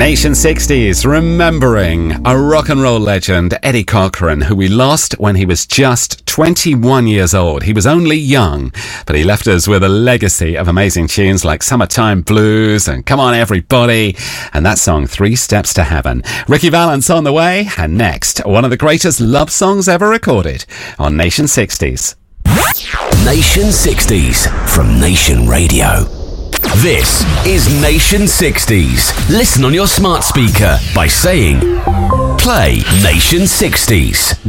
Nation 60s, remembering a rock and roll legend, Eddie Cochran, who we lost when he was just 21 years old. He was only young, but he left us with a legacy of amazing tunes like Summertime Blues and Come On Everybody, and that song, Three Steps to Heaven. Ricky Valance on the way, and next, one of the greatest love songs ever recorded on Nation 60s. Nation 60s from Nation Radio. This is Nation 60s. Listen on your smart speaker by saying, play Nation 60s.